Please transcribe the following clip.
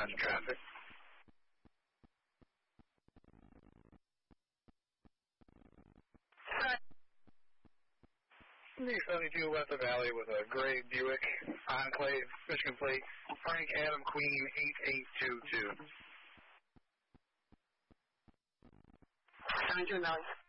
dispatch traffic. New 72 West of Valley with a gray Buick Enclave, Michigan plate, Frank Adam Queen 8822. 72 Valley.